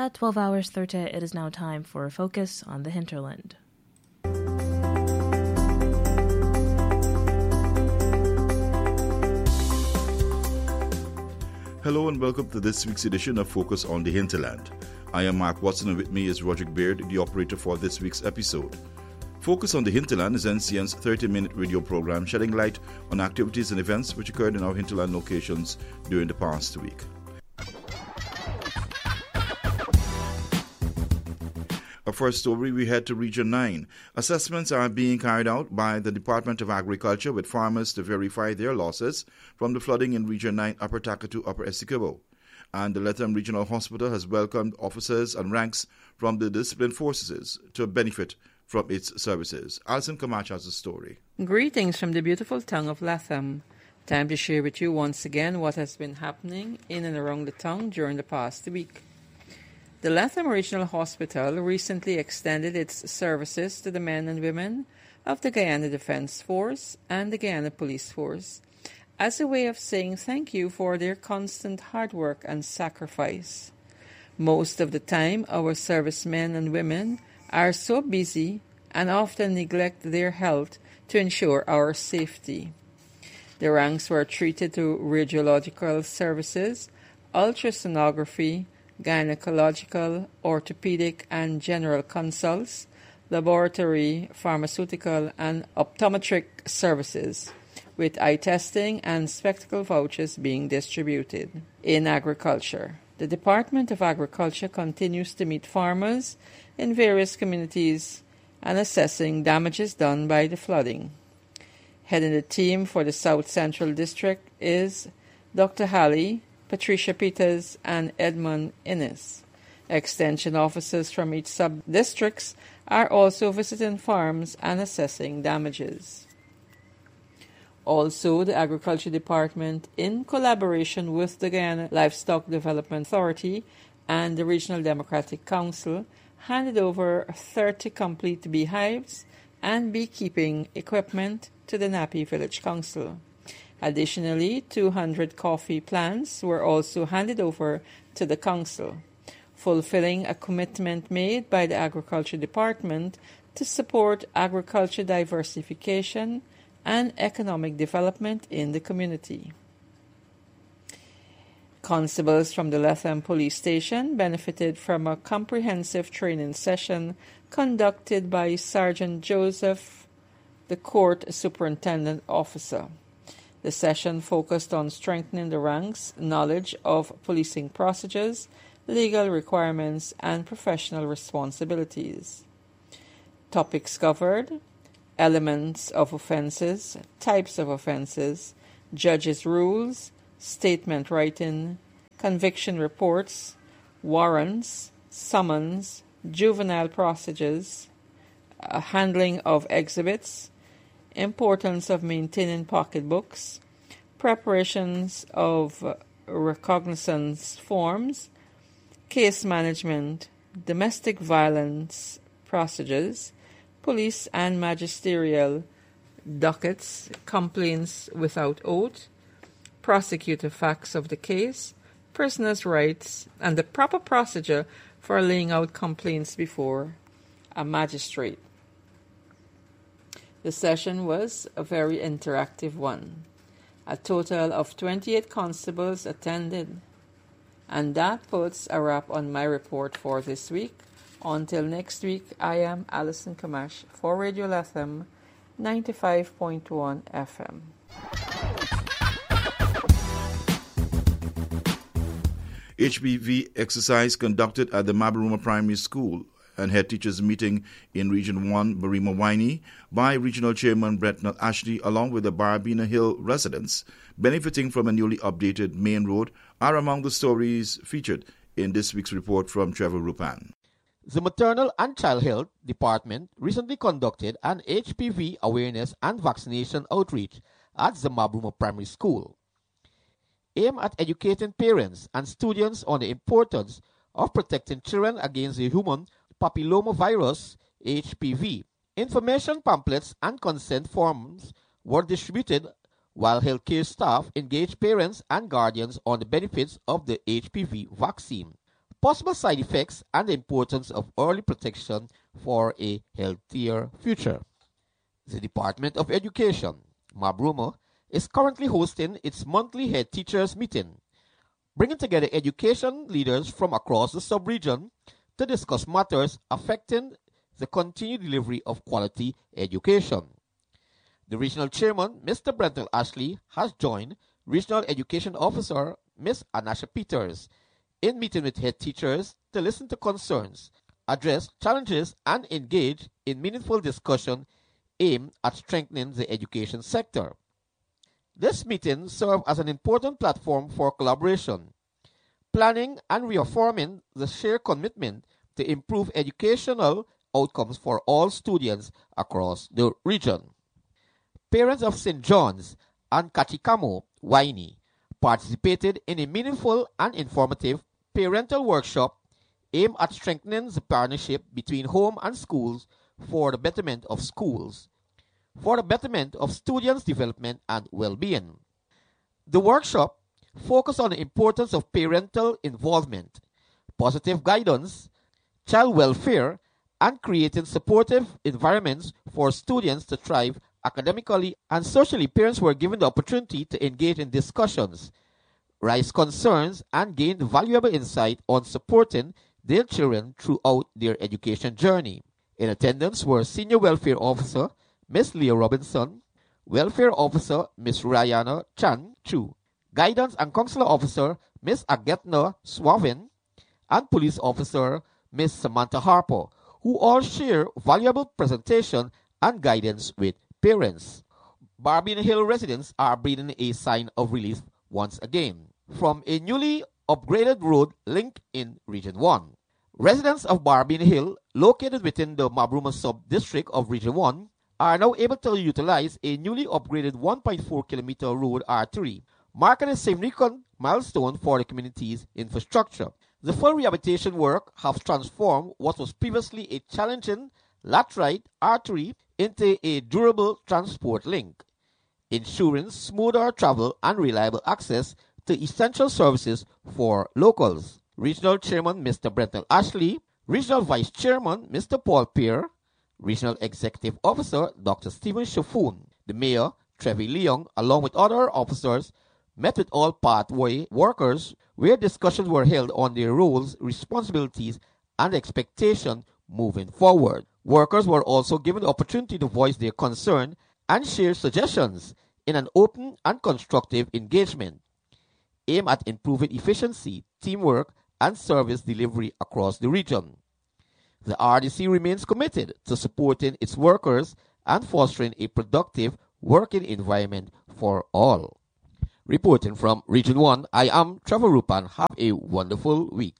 At 12 hours 30, it is now time for a focus on the hinterland. Hello and welcome to this week's edition of Focus on the Hinterland. I am Mark Watson and with me is Roderick Beard, the operator for this week's episode. Focus on the Hinterland is NCN's 30-minute radio program shedding light on activities and events which occurred in our hinterland locations during the past week. Our first story, we head to Region 9. Assessments are being carried out by the Department of Agriculture with farmers to verify their losses from the flooding in Region 9, Upper Takatu, Upper Essequibo. And the Lethem Regional Hospital has welcomed officers and ranks from the disciplined forces to benefit from its services. Alison Camacho has the story. Greetings from the beautiful town of Lethem. Time to share with you once again what has been happening in and around the town during the past week. The Lethem Regional Hospital recently extended its services to the men and women of the Guyana Defense Force and the Guyana Police Force as a way of saying thank you for their constant hard work and sacrifice. Most of the time, our servicemen and women are so busy and often neglect their health to ensure our safety. The ranks were treated to radiological services, ultrasonography, gynecological, orthopedic and general consults, laboratory, pharmaceutical and optometric services, with eye testing and spectacle vouchers being distributed. In agriculture, the Department of Agriculture continues to meet farmers in various communities and assessing damages done by the flooding. Heading the team for the South Central District is Dr. Halley, Patricia Peters, and Edmund Innes. Extension officers from each sub-districts are also visiting farms and assessing damages. Also, the Agriculture Department, in collaboration with the Guyana Livestock Development Authority and the Regional Democratic Council, handed over 30 complete beehives and beekeeping equipment to the Napi Village Council. Additionally, 200 coffee plants were also handed over to the council, fulfilling a commitment made by the Agriculture Department to support agriculture diversification and economic development in the community. Constables from the Lethem Police Station benefited from a comprehensive training session conducted by Sergeant Joseph, the Court Superintendent Officer. The session focused on strengthening the ranks' knowledge of policing procedures, legal requirements, and professional responsibilities. Topics covered: elements of offenses, types of offenses, judges' rules, statement writing, conviction reports, warrants, summons, juvenile procedures, handling of exhibits, importance of maintaining pocketbooks, preparations of recognizance forms, case management, domestic violence procedures, police and magisterial dockets, complaints without oath, prosecutor facts of the case, prisoners' rights, and the proper procedure for laying out complaints before a magistrate. The session was a very interactive one. A total of 28 constables attended. And that puts a wrap on my report for this week. Until next week, I am Alison Camacho for Radio Lethem 95.1 FM. HPV exercise conducted at the Mabaruma Primary School and head teachers meeting in Region 1, Barima Waini, by Regional Chairman Bretnell Ashley, along with the Barbina Hill residents benefiting from a newly updated main road, are among the stories featured in this week's report from Trevor Rupan. The Maternal and Child Health Department recently conducted an HPV awareness and vaccination outreach at the Mabaruma Primary School, aimed at educating parents and students on the importance of protecting children against the human papillomavirus HPV. Information pamphlets and consent forms were distributed while healthcare staff engaged parents and guardians on the benefits of the HPV vaccine. possible side effects, and the importance of early protection for a healthier future. The Department of Education, Mabruma, is currently hosting its monthly head teachers meeting, bringing together education leaders from across the sub-region to discuss matters affecting the continued delivery of quality education. The regional chairman, Mr. Brenton Ashley, has joined Regional Education Officer, Ms. Anasha Peters, in meeting with head teachers to listen to concerns, address challenges, and engage in meaningful discussion aimed at strengthening the education sector. This meeting served as an important platform for collaboration, planning, and reaffirming the shared commitment to improve educational outcomes for all students across the region. Parents of St. John's and Kachikamo, Waini, participated in a meaningful and informative parental workshop aimed at strengthening the partnership between home and schools for the betterment of schools, for the betterment of students' development and well-being. The workshop focused on the importance of parental involvement, positive guidance, child welfare, and creating supportive environments for students to thrive academically and socially. Parents were given the opportunity to engage in discussions, raise concerns, and gain valuable insight on supporting their children throughout their education journey. In attendance were Senior Welfare Officer Ms. Leah Robinson, Welfare Officer Ms. Rayana Chan Chu, Guidance and Counselor Officer Ms. Agetna Swavin, and Police Officer Ms. Samantha Harper, who all share valuable presentation and guidance with parents. Barbine Hill residents are breathing a sign of relief once again from a newly upgraded road link in Region 1. Residents of Barbine Hill, located within the Mabruma sub-district of Region 1, are now able to utilize a newly upgraded 1.4-kilometer road artery, marking a significant milestone for the community's infrastructure. The full rehabilitation work has transformed what was previously a challenging laterite artery into a durable transport link, ensuring smoother travel and reliable access to essential services for locals. Regional Chairman Mr. Brenton Ashley, Regional Vice Chairman Mr. Paul Peer, Regional Executive Officer Dr. Stephen Shaffoon, the Mayor Trevi Leong, along with other officers, met with all pathway workers where discussions were held on their roles, responsibilities, and expectations moving forward. Workers were also given the opportunity to voice their concern and share suggestions in an open and constructive engagement aimed at improving efficiency, teamwork, and service delivery across the region. The RDC remains committed to supporting its workers and fostering a productive working environment for all. Reporting from Region 1, I am Trevor Rupan. Have a wonderful week.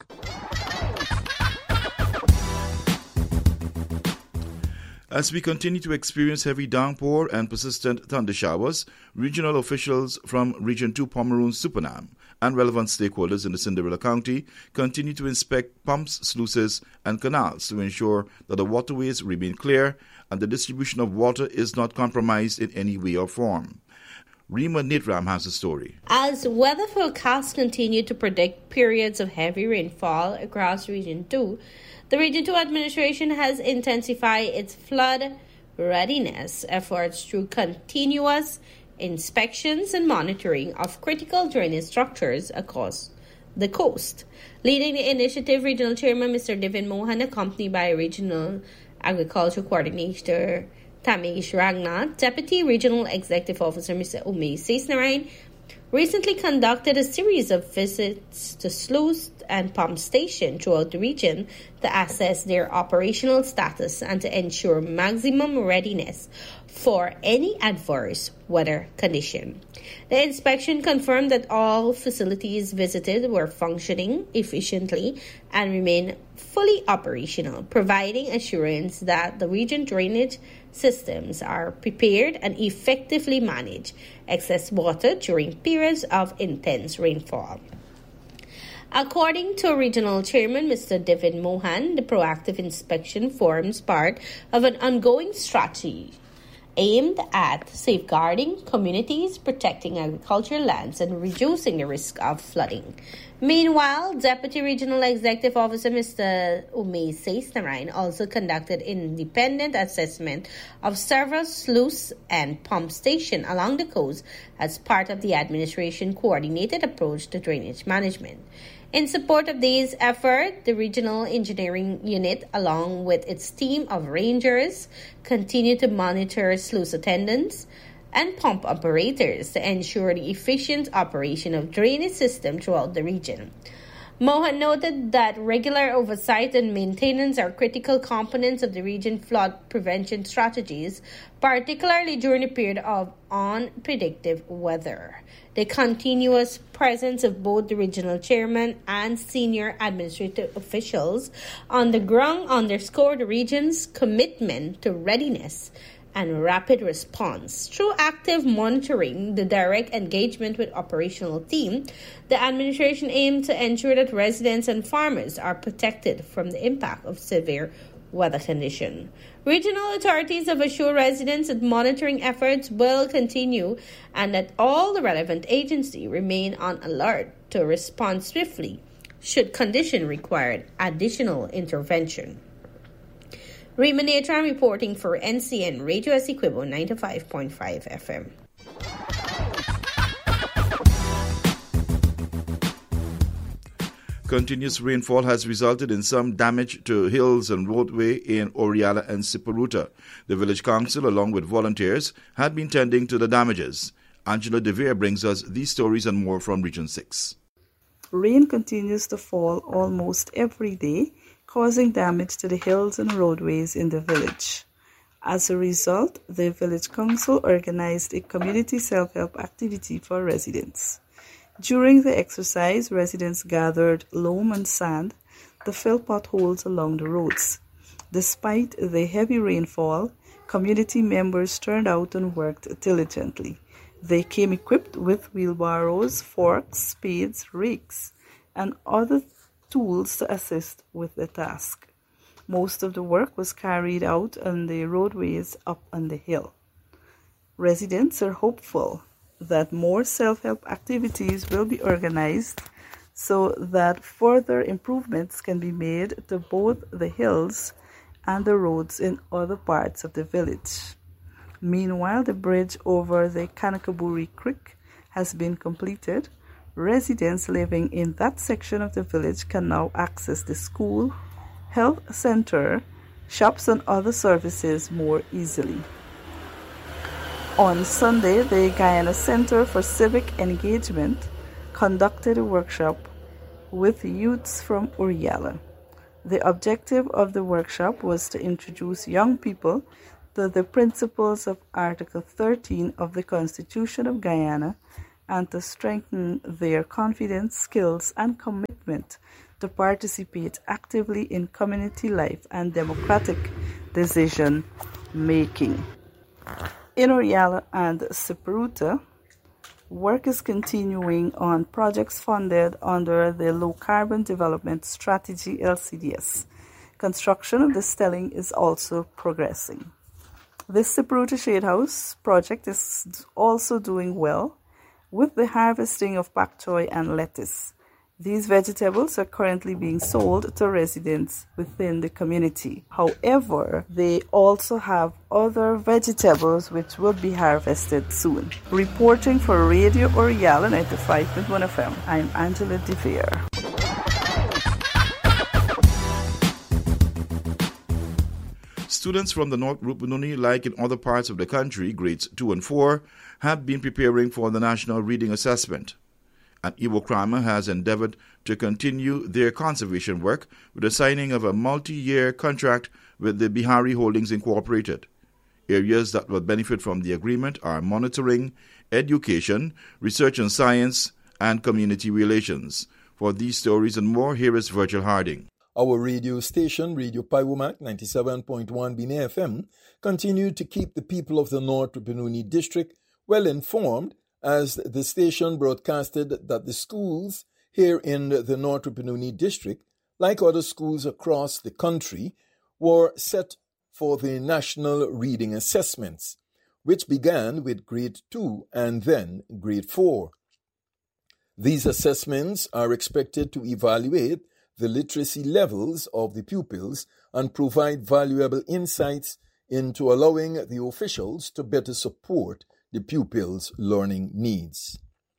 As we continue to experience heavy downpour and persistent thunder showers, regional officials from Region 2 Pomeroon Supernam and relevant stakeholders in the Cinderella County continue to inspect pumps, sluices, and canals to ensure that the waterways remain clear and the distribution of water is not compromised in any way or form. Rima Nitram has a story. As weather forecasts continue to predict periods of heavy rainfall across Region 2, the Region 2 administration has intensified its flood readiness efforts through continuous inspections and monitoring of critical drainage structures across the coast. Leading the initiative, Regional Chairman Mr. Divin Mohan, accompanied by Regional Agriculture Coordinator Tamesh Ragnath, Deputy Regional Executive Officer Mr. Umesh Sesnarayan, recently conducted a series of visits to sluice and pump stations throughout the region to assess their operational status and to ensure maximum readiness for any adverse weather condition. The inspection confirmed that all facilities visited were functioning efficiently and remain fully operational, providing assurance that the region drainage systems are prepared and effectively manage excess water during periods of intense rainfall. According to Regional Chairman Mr. Divin Mohan, the proactive inspection forms part of an ongoing strategy aimed at safeguarding communities, protecting agricultural lands, and reducing the risk of flooding. Meanwhile, Deputy Regional Executive Officer Mr. Umay Seisnarain also conducted independent assessment of several sluice and pump stations along the coast as part of the administration coordinated approach to drainage management. In support of these efforts, the Regional Engineering Unit, along with its team of rangers, continue to monitor sluice attendants and pump operators to ensure the efficient operation of drainage system throughout the region. Mohan noted that regular oversight and maintenance are critical components of the region's flood prevention strategies, particularly during a period of unpredictable weather. The continuous presence of both the regional chairman and senior administrative officials on the ground underscore the region's commitment to readiness and rapid response. Through active monitoring, the direct engagement with operational team, the administration aims to ensure that residents and farmers are protected from the impact of severe weather conditions. Regional authorities have assured residents that monitoring efforts will continue and that all the relevant agencies remain on alert to respond swiftly should conditions require additional intervention. Rima Natran reporting for NCN Radio Essequibo 95.5 FM. Continuous rainfall has resulted in some damage to hills and roadway in Oriala and Siparuta. The village council, along with volunteers, had been tending to the damages. Angela De Vere brings us these stories and more from Region 6. Rain continues to fall almost every day, causing damage to the hills and roadways in the village. As a result, the village council organized a community self-help activity for residents. During the exercise, residents gathered loam and sand to fill potholes along the roads. Despite the heavy rainfall, community members turned out and worked diligently. They came equipped with wheelbarrows, forks, spades, rakes, and other tools to assist with the task. Most of the work was carried out on the roadways up on the hill. Residents are hopeful that more self-help activities will be organized so that further improvements can be made to both the hills and the roads in other parts of the village. Meanwhile, the bridge over the Kanakaburi Creek has been completed. Residents living in that section of the village can now access the school, health center, shops and other services more easily. On Sunday, the Guyana Center for Civic Engagement conducted a workshop with youths from Oriala. The objective of the workshop was to introduce young people to the principles of Article 13 of the Constitution of Guyana and to strengthen their confidence, skills, and commitment to participate actively in community life and democratic decision making. In Oriala and Siparuta, work is continuing on projects funded under the Low Carbon Development Strategy LCDS. Construction of the stelling is also progressing. The Siparuta Shade House project is also doing well with the harvesting of pak choy and lettuce. These vegetables are currently being sold to residents within the community. However, they also have other vegetables which will be harvested soon. Reporting for Radio Oriala 95.1 FM, I'm Angela De Vere. Students from the North Rupununi, like in other parts of the country, grades 2 and 4, have been preparing for the National Reading Assessment. And Iwo Krama has endeavored to continue their conservation work with the signing of a multi-year contract with the Bihari Holdings Incorporated. Areas that will benefit from the agreement are monitoring, education, research and science, and community relations. For these stories and more, here is Virgil Harding. Our radio station, Radio Paiwomak 97.1 Bine FM, continued to keep the people of the North Rupununi district well informed as the station broadcasted that the schools here in the North Rupununi district, like other schools across the country, were set for the national reading assessments, which began with grade 2 and then grade 4. These assessments are expected to evaluate the literacy levels of the pupils and provide valuable insights into allowing the officials to better support the pupils' learning needs.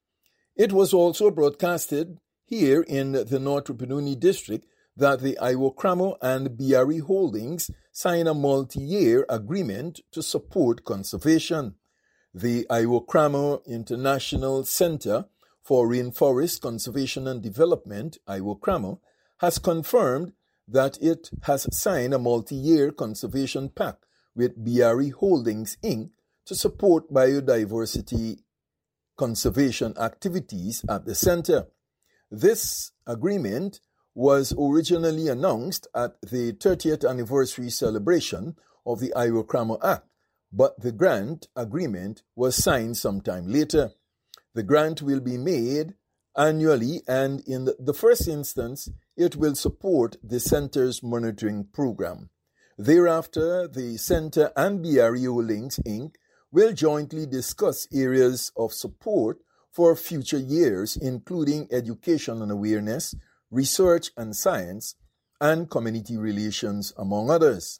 It was also broadcasted here in the North Rupununi district that the Iwokramo and BRE Holdings signed a multi-year agreement to support conservation. The Iwokramo International Center for Rainforest Conservation and Development, Iwokramo, has confirmed that it has signed a multi-year conservation pact with BRE Holdings, Inc. to support biodiversity conservation activities at the center. This agreement was originally announced at the 30th anniversary celebration of the Iwokramo Act, but the grant agreement was signed sometime later. The grant will be made annually, and in the first instance, it will support the center's monitoring program. Thereafter, the center and BRE Holdings, Inc. will jointly discuss areas of support for future years, including education and awareness, research and science, and community relations, among others.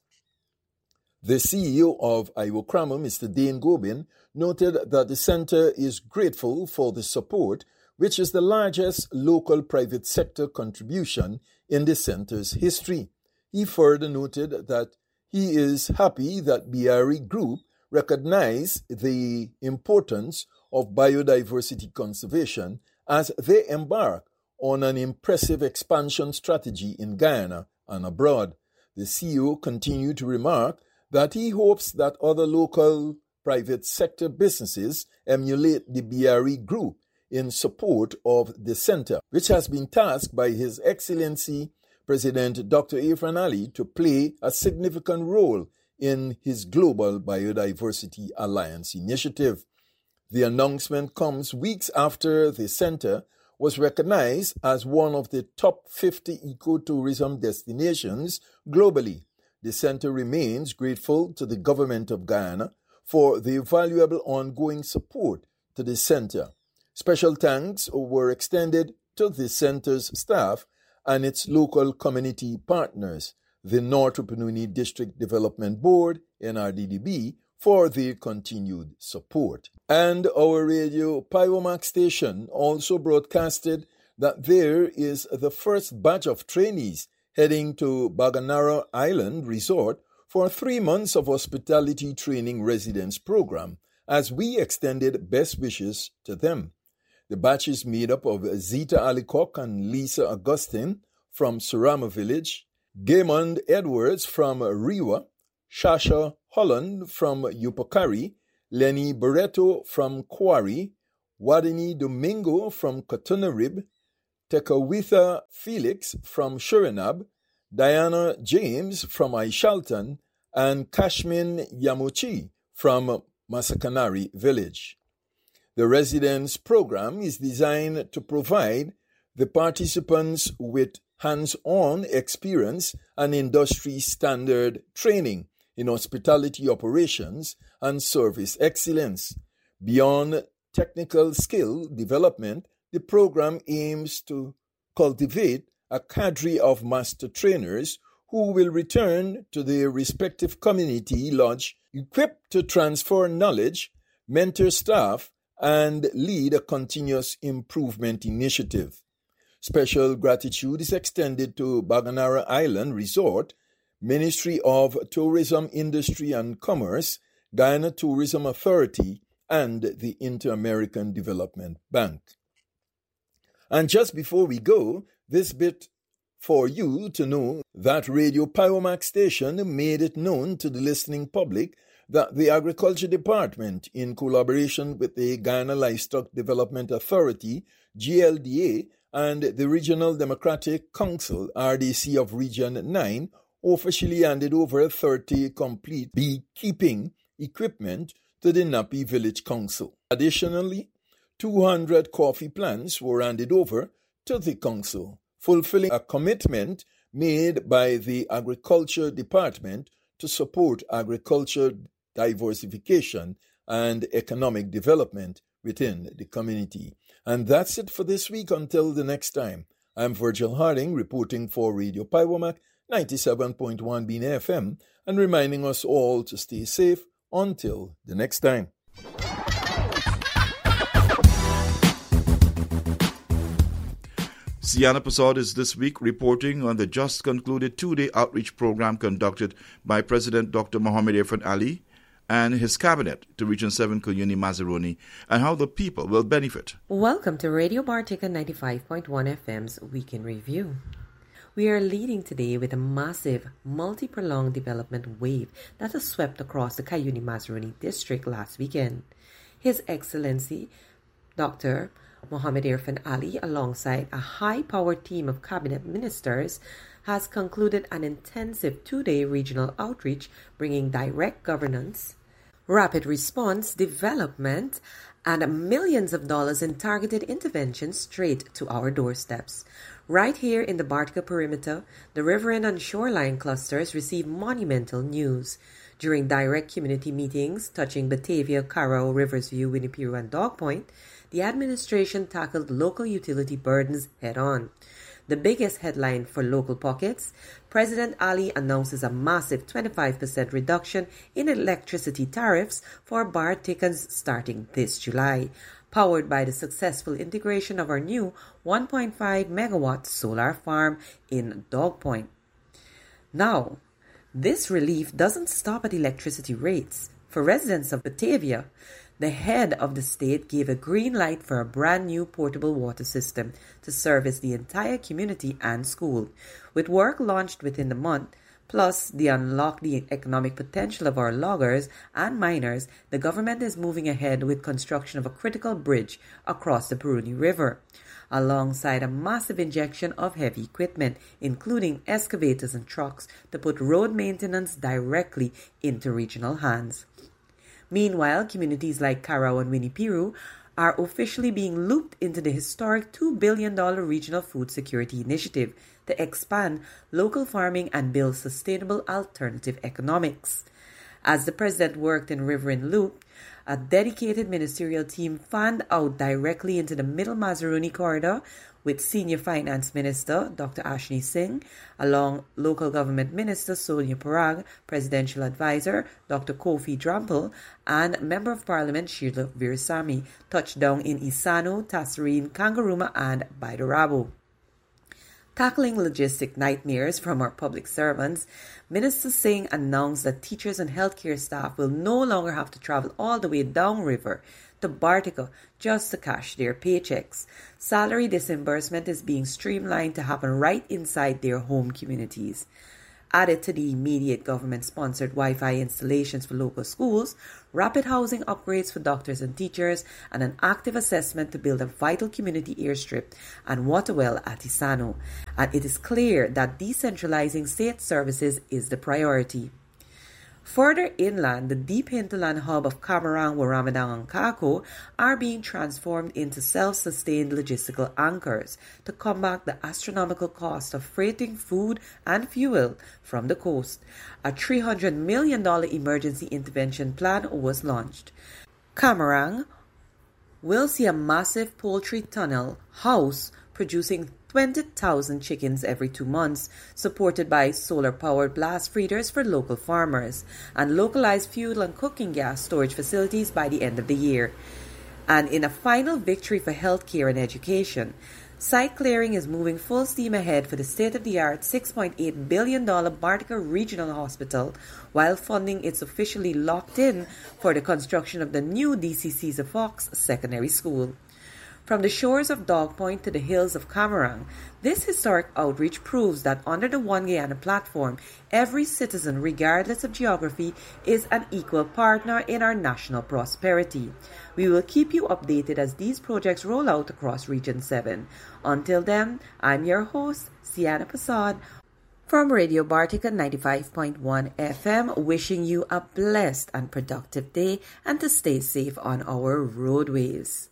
The CEO of Iwokramo, Mr. Dane Gobin, noted that the center is grateful for the support, which is the largest local private sector contribution in the center's history. He further noted that he is happy that BRE Group recognize the importance of biodiversity conservation as they embark on an impressive expansion strategy in Guyana and abroad. The CEO continued to remark that he hopes that other local private sector businesses emulate the BRE Group in support of the center, which has been tasked by His Excellency President Dr. Irfan Ali to play a significant role in his Global Biodiversity Alliance initiative. The announcement comes weeks after the center was recognized as one of the top 50 ecotourism destinations globally. The center remains grateful to the government of Guyana for the valuable ongoing support to the center. Special thanks were extended to the center's staff and its local community partners, the North Rupununi District Development Board, NRDDB, for their continued support. And our radio Piomac station also broadcasted that there is the first batch of trainees heading to Baganara Island Resort for 3 months of hospitality training residence program, as we extended best wishes to them. The batch is made up of Zita Alicock and Lisa Augustine from Surama Village, Gaymond Edwards from Riwa, Shasha Holland from Yupakari, Lenny Barreto from Quarry, Wadini Domingo from Cotonarib, Tekawitha Felix from Surinab, Diana James from Aishalton, and Kashmin Yamuchi from Masakanari Village. The residence program is designed to provide the participants with hands-on experience and industry-standard training in hospitality operations and service excellence. Beyond technical skill development, the program aims to cultivate a cadre of master trainers who will return to their respective community lodge equipped to transfer knowledge, mentor staff, and lead a continuous improvement initiative. Special gratitude is extended to Baganara Island Resort, Ministry of Tourism, Industry and Commerce, Guyana Tourism Authority, and the Inter-American Development Bank. And just before we go, this bit for you to know that Radio Piomac station made it known to the listening public that the Agriculture Department, in collaboration with the Guyana Livestock Development Authority, GLDA, and the Regional Democratic Council, RDC of Region 9, officially handed over 30 complete beekeeping equipment to the Napi Village Council. Additionally, 200 coffee plants were handed over to the council, fulfilling a commitment made by the Agriculture Department to support agriculture diversification and economic development within the community. And that's it for this week. Until the next time, I'm Virgil Harding reporting for Radio Paiwamak 97.1 Bina FM and reminding us all to stay safe until the next time. Sienna Prasad is this week reporting on the just concluded two-day outreach program conducted by President Dr. Mohamed Irfan Ali and his cabinet to Region 7 Cuyuni Mazaruni and how the people will benefit. Welcome to Radio Bartica 95.1 FM's Week in Review. We are leading today with a massive, multi-pronged development wave that has swept across the Cuyuni Mazaruni district last weekend. His Excellency, Dr. Mohamed Irfan Ali, alongside a high-powered team of cabinet ministers, has concluded an intensive two-day regional outreach bringing direct governance, rapid response, development, and millions of dollars in targeted interventions straight to our doorsteps. Right here in the Bartica perimeter, the riverine and shoreline clusters receive monumental news. During direct community meetings touching Batavia, Carrow, Riversview, Winniperu, and Dog Point, the administration tackled local utility burdens head-on. The biggest headline for local pockets, President Ali announces a massive 25% reduction in electricity tariffs for Barticans starting this July, powered by the successful integration of our new 1.5 megawatt solar farm in Dog Point. Now, this relief doesn't stop at electricity rates. For residents of Batavia, the head of the state gave a green light for a brand new portable water system to service the entire community and school. With work launched within the month, plus the unlock the economic potential of our loggers and miners, the government is moving ahead with construction of a critical bridge across the Puruni River, alongside a massive injection of heavy equipment, including excavators and trucks, to put road maintenance directly into regional hands. Meanwhile, communities like Carrow and Winniperu are officially being looped into the historic $2 billion Regional Food Security Initiative to expand local farming and build sustainable alternative economics. As the president worked in Riverine Loop, a dedicated ministerial team fanned out directly into the Middle Mazaruni corridor with Senior Finance Minister Dr. Ashni Singh, along Local Government Minister Sonia Parag, Presidential Advisor Dr. Kofi Drampel, and Member of Parliament Sheila Veersamy, touched down in Isano, Tasserine, Kangaruma, and Baidarabo. Tackling logistic nightmares from our public servants, Minister Singh announced that teachers and healthcare staff will no longer have to travel all the way downriver to Bartica just to cash their paychecks. Salary disbursement is being streamlined to happen right inside their home communities. Added to the immediate government-sponsored Wi-Fi installations for local schools, rapid housing upgrades for doctors and teachers, and an active assessment to build a vital community airstrip and water well at Isano. And it is clear that decentralizing state services is the priority. Further inland, the deep hinterland hub of Camarang, Warramadang, and Kako are being transformed into self-sustained logistical anchors to combat the astronomical cost of freighting food and fuel from the coast. A $300 million emergency intervention plan was launched. Camarang will see a massive poultry tunnel house producing 20,000 chickens every 2 months, supported by solar-powered blast feeders for local farmers, and localized fuel and cooking gas storage facilities by the end of the year. And in a final victory for healthcare and education, site clearing is moving full steam ahead for the state-of-the-art $6.8 billion Bartica Regional Hospital, while funding is officially locked in for the construction of the new DCC Fox Secondary School. From the shores of Dog Point to the hills of Camarang, this historic outreach proves that under the One Guyana platform, every citizen, regardless of geography, is an equal partner in our national prosperity. We will keep you updated as these projects roll out across Region 7. Until then, I'm your host, Sienna Prasad, from Radio Bartica 95.1 FM, wishing you a blessed and productive day and to stay safe on our roadways.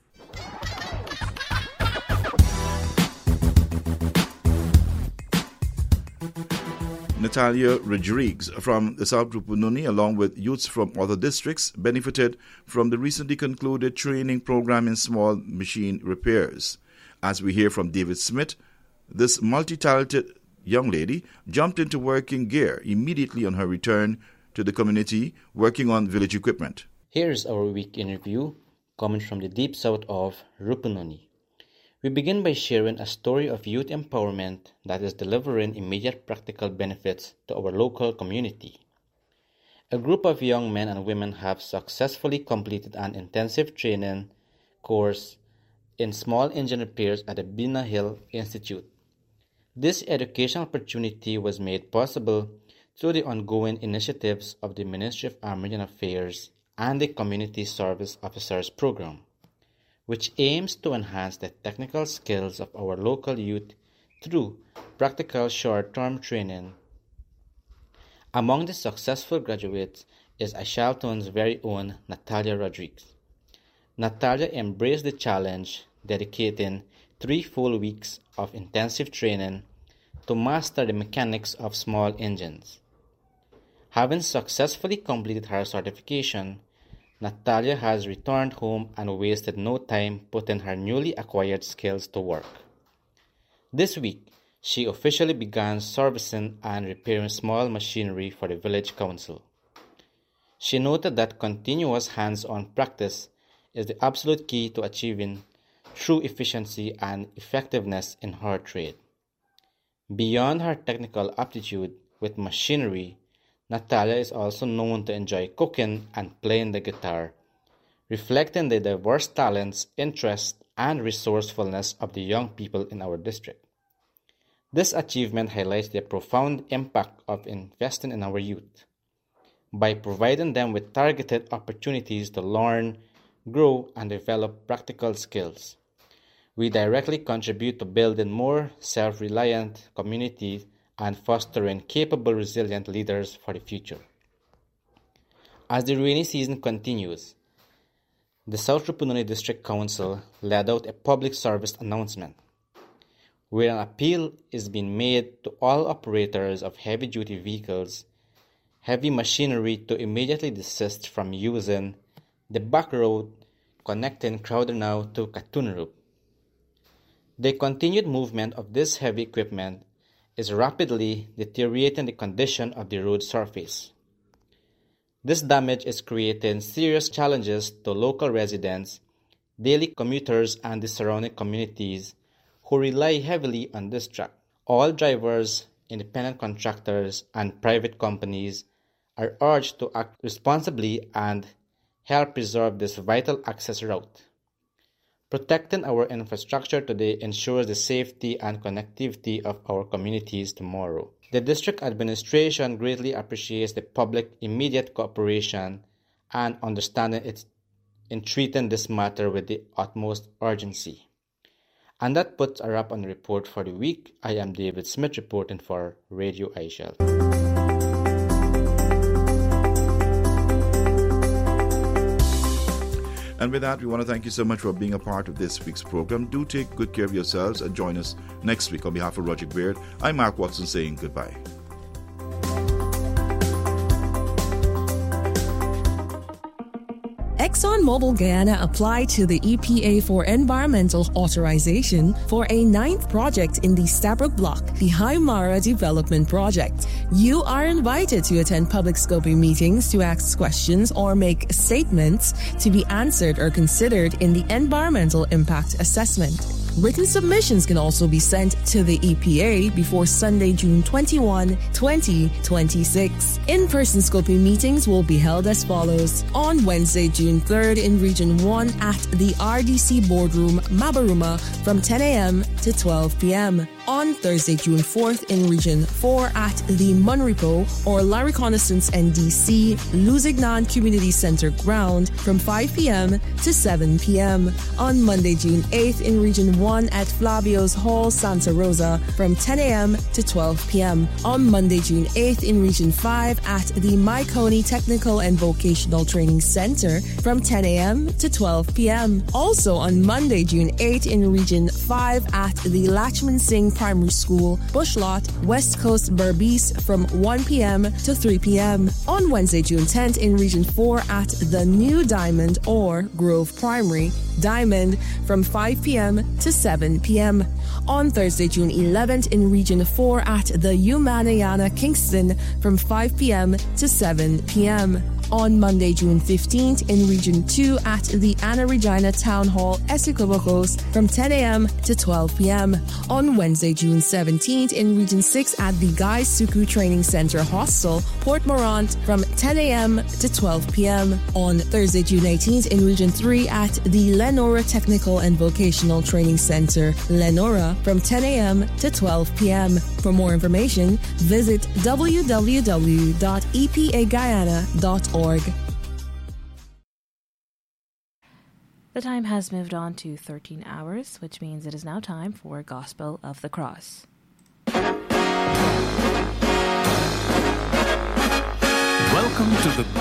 Natalia Rodriguez from the South Rupununi, along with youths from other districts, benefited from the recently concluded training program in small machine repairs. As we hear from David Smith, this multi-talented young lady jumped into working gear immediately on her return to the community, working on village equipment. Here's our week in review, coming from the deep south of Rupununi. We begin by sharing a story of youth empowerment that is delivering immediate practical benefits to our local community. A group of young men and women have successfully completed an intensive training course in small engine repairs at the Bina Hill Institute. This educational opportunity was made possible through the ongoing initiatives of the Ministry of Armed Affairs and the Community Service Officers Program, which aims to enhance the technical skills of our local youth through practical short-term training. Among the successful graduates is Ashalton's very own Natalia Rodriguez. Natalia embraced the challenge, dedicating 3 full weeks of intensive training to master the mechanics of small engines. Having successfully completed her certification, Natalia has returned home and wasted no time putting her newly acquired skills to work. This week, she officially began servicing and repairing small machinery for the village council. She noted that continuous hands-on practice is the absolute key to achieving true efficiency and effectiveness in her trade. Beyond her technical aptitude with machinery, Natalia is also known to enjoy cooking and playing the guitar, reflecting the diverse talents, interests, and resourcefulness of the young people in our district. This achievement highlights the profound impact of investing in our youth. By providing them with targeted opportunities to learn, grow, and develop practical skills, we directly contribute to building more self-reliant communities and fostering capable, resilient leaders for the future. As the rainy season continues, the South Rupununi District Council led out a public service announcement, where an appeal is being made to all operators of heavy-duty vehicles, heavy machinery to immediately desist from using the back road connecting Crowdernow to Katunarup. The continued movement of this heavy equipment is rapidly deteriorating the condition of the road surface. This damage is creating serious challenges to local residents, daily commuters, and the surrounding communities who rely heavily on this track. All drivers, independent contractors, and private companies are urged to act responsibly and help preserve this vital access route. Protecting our infrastructure today ensures the safety and connectivity of our communities tomorrow. The district administration greatly appreciates the public immediate cooperation and understanding in treating this matter with the utmost urgency. And that puts a wrap on the report for the week. I am David Smith reporting for Radio Aishel. And with that, we want to thank you so much for being a part of this week's program. Do take good care of yourselves and join us next week. On behalf of Roger Baird, I'm Mark Watson saying goodbye. ExxonMobil Guyana applied to the EPA for environmental authorization for a 9th project in the Stabroek Block, the Haimara Development Project. You are invited to attend public scoping meetings to ask questions or make statements to be answered or considered in the environmental impact assessment. Written submissions can also be sent to the EPA before Sunday, June 21, 2026. In-person scoping meetings will be held as follows. On Wednesday, June 3rd in Region 1 at the RDC Boardroom, Mabaruma from 10 a.m. to 12 p.m. On Thursday, June 4th in Region 4 at the Munripo or La Reconnaissance NDC Luzignan Community Center ground from 5 p.m. to 7 p.m. On Monday, June 8th in Region 1 at Flavio's Hall, Santa Rosa from 10 a.m. to 12 p.m. On Monday, June 8th in Region 5 at the Maikoni Technical and Vocational Training Center from 10 a.m. to 12 p.m. Also on Monday, June 8th in Region 5 at at the Lachman Singh Primary School, Bushlot, West Coast, Berbice from 1 p.m. to 3 p.m. On Wednesday, June 10th in Region 4 at the New Diamond or Grove Primary, Diamond from 5 p.m. to 7 p.m. On Thursday, June 11th in Region 4 at the Umanayana Kingston from 5 p.m. to 7 p.m. On Monday, June 15th in Region 2 at the Anna Regina Town Hall, Essequibo from 10 a.m. to 12 p.m. On Wednesday, June 17th in Region 6 at the Guy Suku Training Center Hostel, Port Morant from 10 a.m. to 12 p.m. On Thursday, June 18th in Region 3 at the Lenora Technical and Vocational Training Center, Lenora from 10 a.m. to 12 p.m. For more information, visit www.epaguyana.org. The time has moved on to 13 hours, which means it is now time for Gospel of the Cross. Welcome to the